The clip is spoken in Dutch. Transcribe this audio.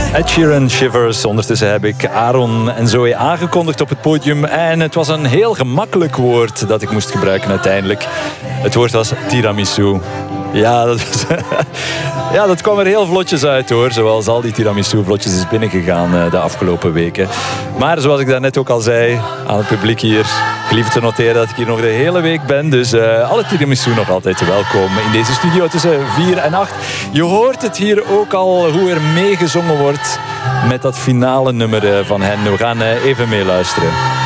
Ed Sheeran, Shivers. Ondertussen heb ik Aaron en Zoe aangekondigd op het podium. En het was een heel gemakkelijk woord dat ik moest gebruiken uiteindelijk. Het woord was tiramisu. Ja, dat kwam er heel vlotjes uit hoor. Zoals al die tiramisu vlotjes is binnengegaan de afgelopen weken. Maar zoals ik daarnet ook al zei aan het publiek hier, gelieve te noteren dat ik hier nog de hele week ben. Dus alle tiramisu nog altijd welkom in deze studio tussen 4 en 8. Je hoort het hier ook al hoe er meegezongen wordt met dat finale nummer van hen. We gaan even meeluisteren.